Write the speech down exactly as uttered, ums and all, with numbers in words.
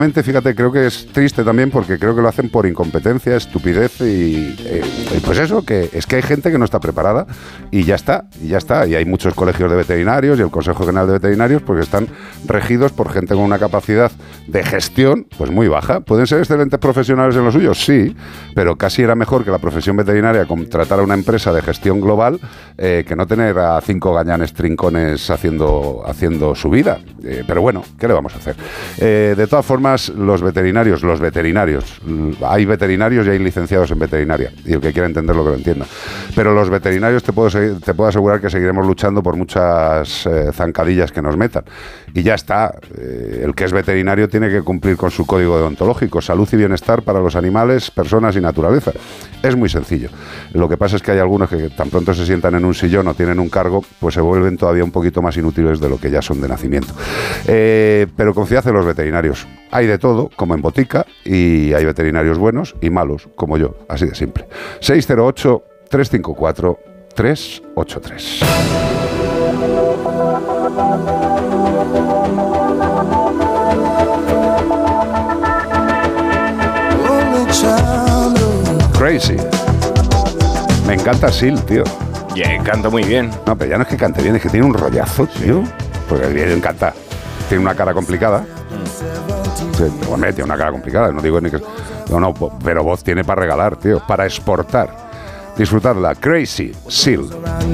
Fíjate, creo que es triste también porque creo que lo hacen por incompetencia, estupidez y eh, pues eso, que es que hay gente que no está preparada y ya está, y ya está. Y hay muchos colegios de veterinarios y el Consejo General de Veterinarios porque están regidos por gente con una capacidad de gestión pues muy baja. ¿Pueden ser excelentes profesionales en lo suyo? Sí, pero casi era mejor que la profesión veterinaria contratar a una empresa de gestión global eh, que no tener a cinco gañanes trincones haciendo, haciendo su vida. Eh, pero bueno, ¿qué le vamos a hacer? Eh, de todas formas, los veterinarios, los veterinarios, hay veterinarios y hay licenciados en veterinaria, y el que quiera entenderlo que lo entienda. Pero los veterinarios te puedo, te puedo asegurar que seguiremos luchando por muchas eh, zancadillas que nos metan. Y ya está, eh, el que es veterinario tiene que cumplir con su código deontológico, salud y bienestar para los animales, personas y naturaleza. Es muy sencillo. Lo que pasa es que hay algunos que tan pronto se sientan en un sillón o tienen un cargo, pues se vuelven todavía un poquito más inútiles de lo que ya son de nacimiento. Eh, pero confiad en los veterinarios. Hay de todo, como en botica, y hay veterinarios buenos y malos, como yo, así de simple. seis cero ocho, tres cinco cuatro, tres ocho tres. Crazy. Me encanta Seal, tío. Yeah, canta muy bien. No, pero ya no es que cante bien, es que tiene un rollazo, tío. Porque el bien canta. Tiene una cara complicada. Sí, bueno, tiene una cara complicada, no digo ni que... No, no, pero voz tiene para regalar, tío, para exportar. Disfrutarla. Crazy, Seal.